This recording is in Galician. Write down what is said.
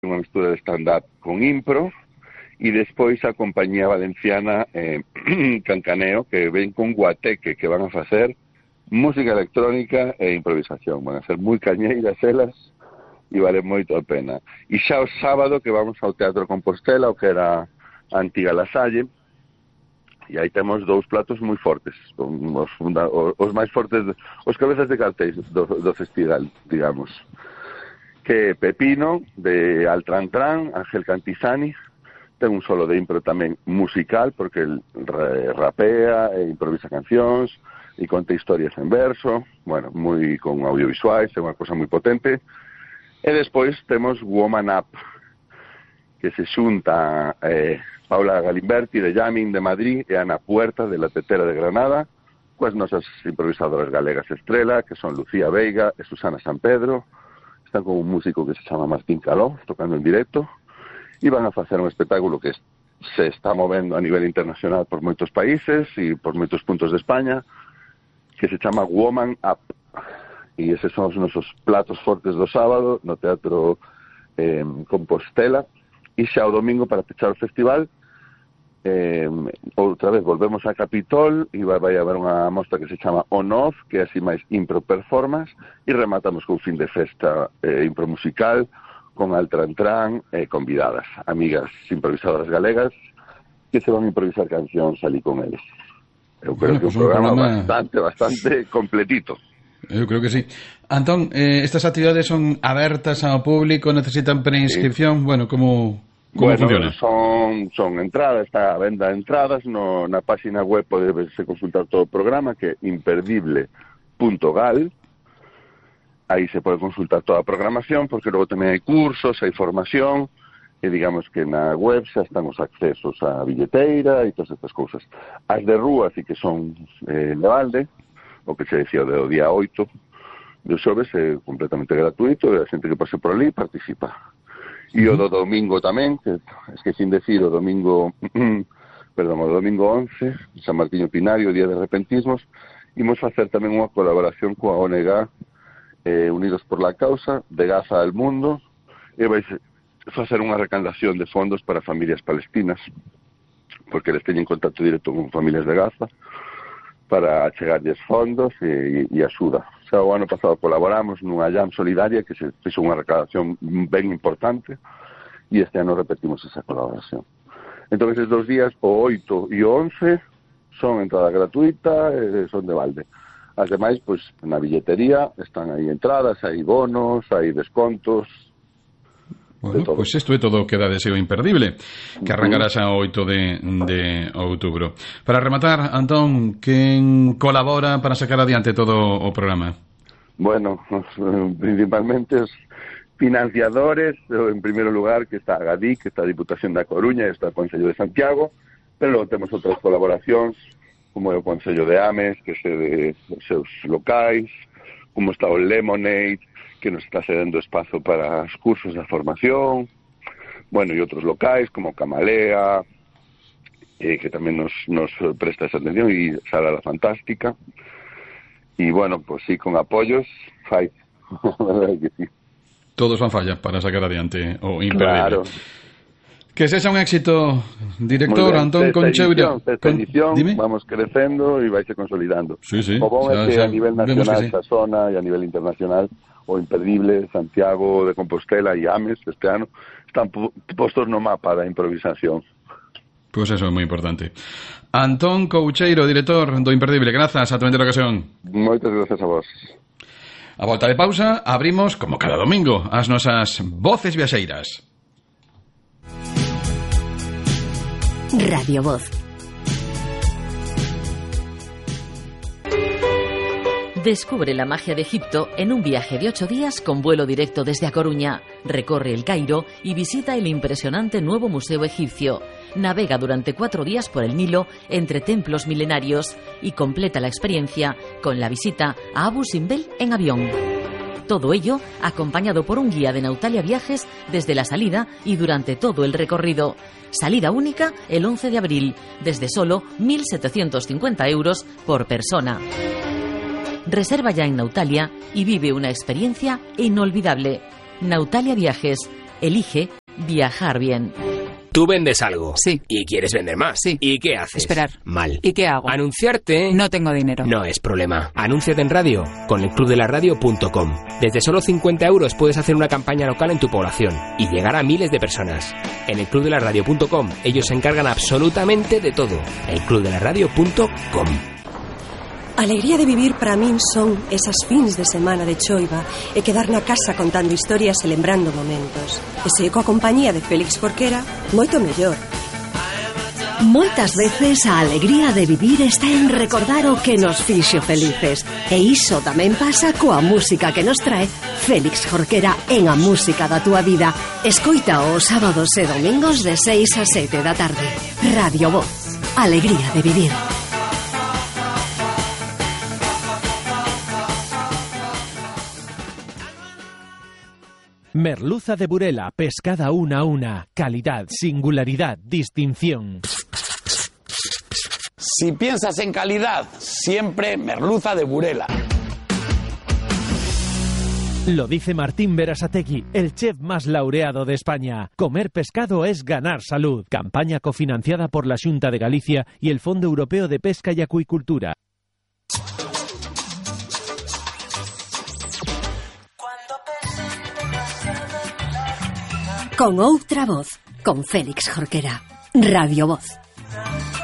unha mistura de stand-up con impro, e despois a compañía valenciana Cancaneo, que ven con Guateque, que van a facer música electrónica e improvisación. Van a ser moi cañeiras elas e vale moito a pena. E xa o sábado que vamos ao Teatro Compostela, o que era a antiga La Salle, e aí temos dous platos moi fortes, os máis fortes, os cabezas de cartéis do festival, digamos, que Pepino, de Altrantran, Ángel Cantizani, ten un solo de impro tamén musical, porque el rapea e improvisa cancións e conta historias en verso, bueno, moi con audiovisuais, é unha cosa moi potente. E despois temos Woman Up, que se xunta Paula Galimberti de Yamin de Madrid e Ana Puerta de La Tetera de Granada, coas nosas improvisadoras galegas estrela, que son Lucía Veiga e Susana San Pedro. Están con un músico que se chama Martín Caló, tocando en directo, e van a facer un espectáculo que se está movendo a nivel internacional por moitos países e por moitos puntos de España, que se chama Woman Up. E eses son os nosos platos fortes do sábado no Teatro Compostela. E xa o domingo, para pechar o festival, outra vez volvemos a Capitol e vai haber unha mostra que se chama On-Off, que é así máis impro performance, e rematamos con fin de festa impro musical con Altrantran convidadas, amigas improvisadoras galegas que se van a improvisar cancións ali con eles. Eu creo que é un programa bastante completito. Eu creo que sí. Antón, estas actividades son abertas ao público, necesitan preinscripción, bueno, como funciona? Son entradas, está a venda de entradas, na página web podese consultar todo o programa, que é imperdible.gal. Aí se pode consultar toda a programación, porque logo tamén hai cursos, hai formación, e digamos que na web xa están os accesos á billeteira e todas estas cousas. As de rúa, así que son de balde, o que se decía do día 8 de xoves, é completamente gratuito, e a xente que pase por ali participa. E o do domingo tamén, que esquecín decir, o domingo 11, San Martiño Pinario, Día de Repentismos, imos facer tamén unha colaboración coa ONG Unidos por la Causa, de Gaza al Mundo, e vai facer unha recaudación de fondos para familias palestinas, porque eles teñen contacto directo con familias de Gaza, para chegarlles fondos e axuda. Xa o ano pasado colaboramos nunha jam solidaria que se fixo unha recaudación ben importante, e este ano repetimos esa colaboración. Entón, esos 2 días, o 8 e o 11, son entrada gratuita e son de balde. As demais, pois, na billetería están aí entradas, hai bonos, hai descontos. Bueno, pois isto é todo o que dá deseo imperdible, que arrancará xa o 8 de outubro. Para rematar, Antón, quen colabora para sacar adiante todo o programa? Bueno, principalmente os financiadores, en primeiro lugar, que está a GADIC, que está a Diputación da Coruña e está o Concello de Santiago, pero logo temos outras colaboracións, como é o Concello de Ames, que cede os seus locais, como está o Lemonade, que nos está cedendo espazo para os cursos de formación, bueno, e outros locais, como Camalea, que tamén nos presta esa atención, e Sala la Fantástica, e, bueno, pues sí, con apoios, fai, que sí. Todos fan falla para sacar adiante o imperdible. Claro. Que sexa un éxito, director Antón Concheiro. Esta edición vamos crecendo e vaise consolidando. Sí, sí. O bom é que a nivel nacional, xa zona, e a nivel internacional, o Imperdible, Santiago de Compostela e Ames, este ano, están postos no mapa da improvisación. Pois eso é moi importante. Antón Concheiro, director do Imperdible, grazas, ata a ocasión. Moitas grazas a vos. A volta de pausa, abrimos, como cada domingo, as nosas voces viaxeiras. Radio Voz. Descubre la magia de Egipto en un viaje de 8 días con vuelo directo desde A Coruña. Recorre el Cairo y visita el impresionante nuevo museo egipcio. Navega durante 4 días por el Nilo entre templos milenarios y completa la experiencia con la visita a Abu Simbel en avión. Todo ello acompañado por un guía de Nautalia Viajes desde la salida y durante todo el recorrido. Salida única el 11 de abril, desde solo 1.750 euros por persona. Reserva ya en Nautalia y vive una experiencia inolvidable. Nautalia Viajes, Elige viajar bien. Tú vendes algo. Sí. Y quieres vender más. Sí. ¿Y qué haces? Esperar. Mal. ¿Y qué hago? Anunciarte. No tengo dinero. No es problema. Anúnciate en radio con elclubdelaradio.com. Desde solo 50 € puedes hacer una campaña local en tu población y llegar a miles de personas. En elclubdelaradio.com ellos se encargan absolutamente de todo. elclubdelaradio.com. Alegría de vivir para min son esas fins de semana de choiva e quedar na casa contando historias e lembrando momentos. E se coa compañía de Félix Jorquera, moito mellor. Moitas veces a alegría de vivir está en recordar o que nos fixo felices. E iso tamén pasa coa música que nos trae Félix Jorquera en A Música da Túa Vida. Escoita os sábados e domingos de 6 a 7 da tarde. Radio Voz. Alegría de vivir. Merluza de Burela, pescada una a una, calidad, singularidad, distinción. Si piensas en calidad, siempre merluza de Burela. Lo dice Martín Berasategui, el chef más laureado de España. Comer pescado es ganar salud. Campaña cofinanciada por la Xunta de Galicia y el Fondo Europeo de Pesca y Acuicultura. Con outra voz, con Félix Jorquera. Radio Voz.